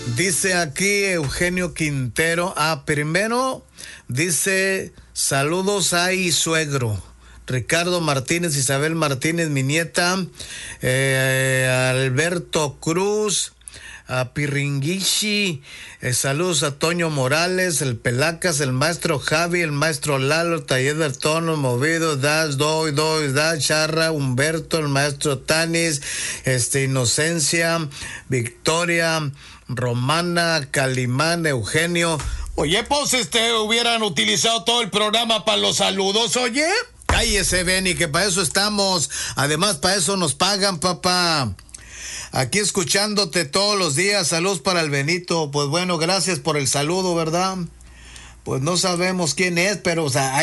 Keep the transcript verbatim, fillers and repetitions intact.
Dice aquí Eugenio Quintero. Ah, primero dice saludos a y suegro. Ricardo Martínez, Isabel Martínez, mi nieta, eh, Alberto Cruz, a Piringuishi, eh, saludos a Toño Morales, el Pelacas, el maestro Javi, el maestro Lalo, Taller del Tono, Movido, Das, Doy, Doy, Das, Charra, Humberto, el maestro Tanis, este, Inocencia, Victoria, Romana, Calimán, Eugenio. Oye, pues este, hubieran utilizado todo el programa para los saludos, oye. Cállese, Benny, que para eso estamos. Además, para eso nos pagan, papá. Aquí escuchándote todos los días. Saludos para el Benito. Pues bueno, gracias por el saludo, ¿verdad? Pues no sabemos quién es, pero o sea,